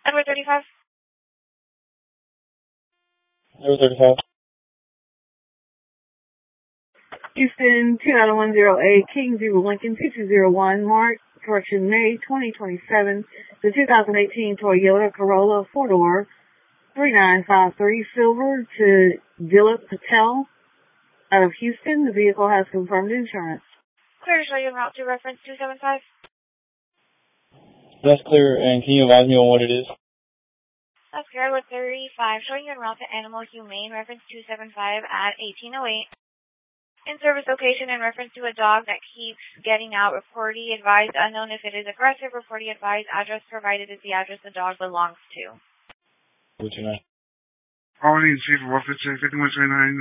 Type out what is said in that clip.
Edward 35. Edward 35. Houston 29108, King 0 Lincoln 2201, May 2027. The 2018 Toyota Corolla 4-door 3953 Silver to Dilip Patel out of Houston. The vehicle has confirmed insurance. Clear to show you en route to reference 275. That's clear, and can you advise me on what it is? That's clear with 35, showing you en route to Animal Humane, reference 275 at 1808. In-service location in reference to a dog that keeps getting out. Reportee advised unknown if it is aggressive. Reportee advised address provided is the address the dog belongs to. What's your name? Pauline, Chief of Officer 5129.